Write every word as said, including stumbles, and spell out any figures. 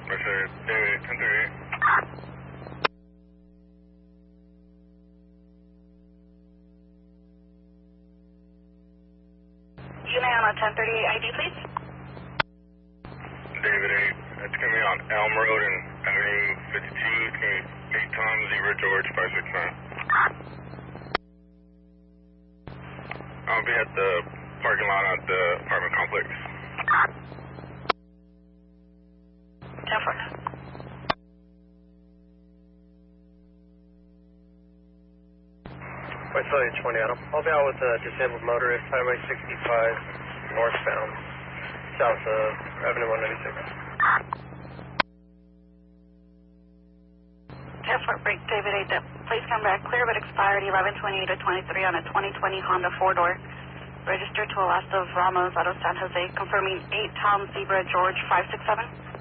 Roger, David, ten thirty-eight. Unit on ten thirty-eight I D, please. David eight, it's going to be on Elm Road and Avenue fifty-two. It's going to be eight Tom Zebra George five six nine. I'll be at the parking lot at the apartment complex. ten four. West Philly twenty Adam. I'll be out with a disabled motorist, Highway sixty-five, northbound, south of Avenue one ninety-six. ten four, break David eight, please come back clear but expired eleven twenty-eight to twenty-three on a twenty twenty Honda four-door. Registered to Alaska Ramos, out of San Jose, confirming eight Tom Zebra George five six seven.